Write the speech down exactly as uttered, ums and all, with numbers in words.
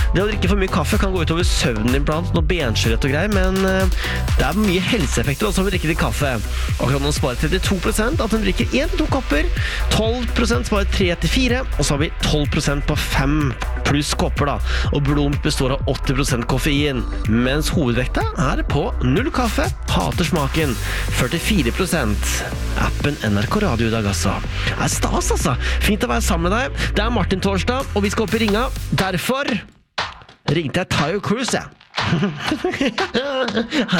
Det å drikke for mye kaffe kan gå ut over søvnen din blant noe benskjørhet og greier, men uh, det er mye helseeffekter også av å drikke litt kaffe. Og kan man spare trettito prosent at man drikker en til to kopper, tolv prosent sparer tre til fire, og så har vi tolv prosent på fem pluss kopper da. Og blomst består av åtti prosent koffein, mens hovedvekta er på null kaffe, hater smaken, førtifire prosent. Appen N R K Radio i dag, altså. Det er stas, altså. Fint å være sammen med deg. Det er Martin Torsdag, og vi skal opp i ringa. Derfor ringte jeg Tayo Cruz, jeg.